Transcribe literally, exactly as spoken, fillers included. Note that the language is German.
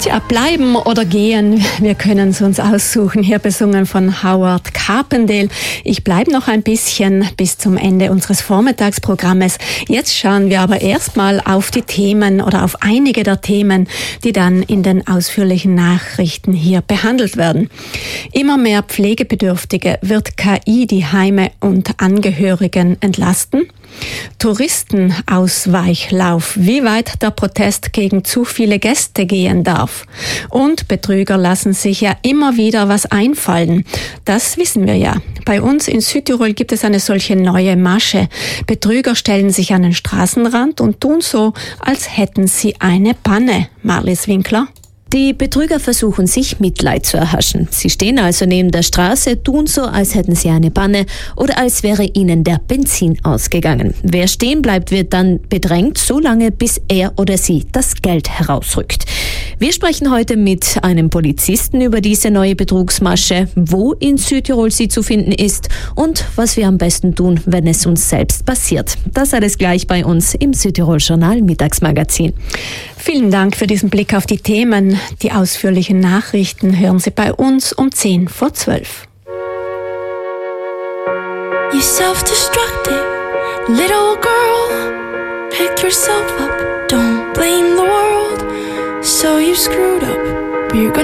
Tja, bleiben oder gehen, wir können es uns aussuchen. Hier besungen von Howard Carpendale. Ich bleibe noch ein bisschen bis zum Ende unseres Vormittagsprogrammes. Jetzt schauen wir aber erstmal auf die Themen oder auf einige der Themen, die dann in den ausführlichen Nachrichten hier behandelt werden. Immer mehr Pflegebedürftige. Wird K I die Heime und Angehörigen entlasten? Touristenausweichlauf, wie weit der Protest gegen zu viele Gäste gehen darf. Und Betrüger lassen sich ja immer wieder was einfallen. Das wissen wir ja. Bei uns in Südtirol gibt es eine solche neue Masche. Betrüger stellen sich an den Straßenrand und tun so, als hätten sie eine Panne. Marlies Winkler. Die Betrüger versuchen, sich Mitleid zu erhaschen. Sie stehen also neben der Straße, tun so, als hätten sie eine Panne oder als wäre ihnen der Benzin ausgegangen. Wer stehen bleibt, wird dann bedrängt, so lange, bis er oder sie das Geld herausrückt. Wir sprechen heute mit einem Polizisten über diese neue Betrugsmasche, wo in Südtirol sie zu finden ist und was wir am besten tun, wenn es uns selbst passiert. Das alles gleich bei uns im Südtirol Journal Mittagsmagazin. Vielen Dank für diesen Blick auf die Themen. Die ausführlichen Nachrichten hören Sie bei uns um zehn vor zwölf. You self-destructed, little girl. Pick yourself up, don't blame the world. So you screwed up, but you're gonna